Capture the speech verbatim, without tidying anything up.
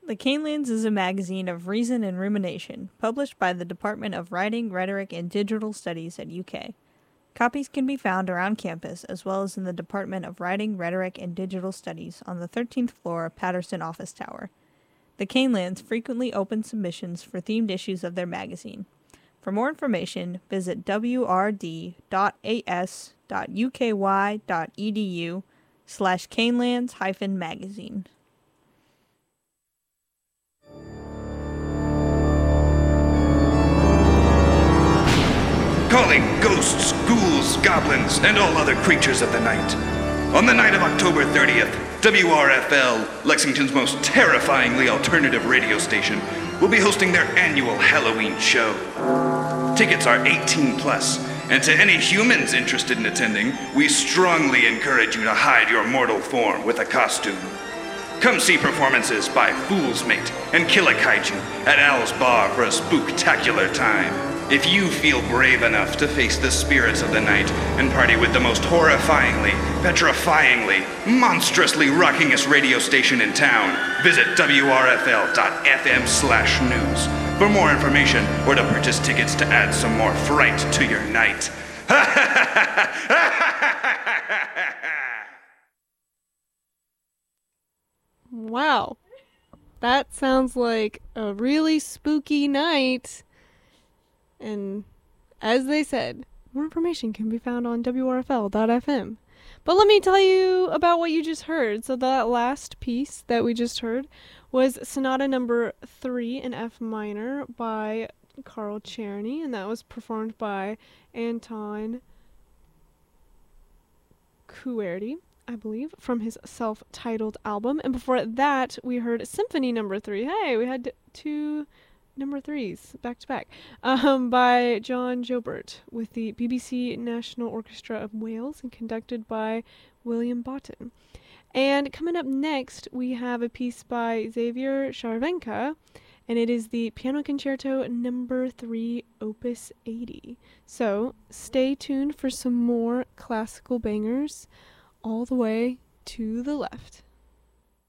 The Canelands is a magazine of reason and rumination, published by the Department of Writing, Rhetoric, and Digital Studies at U K. Copies can be found around campus, as well as in the Department of Writing, Rhetoric, and Digital Studies on the thirteenth floor of Patterson Office Tower. The Canelands frequently open submissions for themed issues of their magazine. For more information, visit w r d dot a s dot u k y dot e d u slash canelands hyphen magazine. Calling ghosts, ghouls, goblins, and all other creatures of the night. On the night of October thirtieth, W R F L, Lexington's most terrifyingly alternative radio station, will be hosting their annual Halloween show. Tickets are eighteen plus, and to any humans interested in attending, we strongly encourage you to hide your mortal form with a costume. Come see performances by Fool's Mate and Killer Kaiju at Owl's Bar for a spooktacular time. If you feel brave enough to face the spirits of the night and party with the most horrifyingly, petrifyingly, monstrously rockingest radio station in town, visit w r f l dot f m slash news for more information or to purchase tickets to add some more fright to your night. Wow. That sounds like a really spooky night. And as they said, more information can be found on w r f l dot f m. But let me tell you about what you just heard. So that last piece that we just heard was Sonata number three in F minor by Carl Czerny, and that was performed by Anton Kuerty, I believe, from his self-titled album. And before that, we heard Symphony number three. Hey, we had two number threes back to back um, by John Jobert with the B B C National Orchestra of Wales and conducted by William Botton. And coming up next, we have a piece by Xavier Charvenka, and it is the Piano Concerto number three, Opus eighty. So stay tuned for some more classical bangers all the way to the left.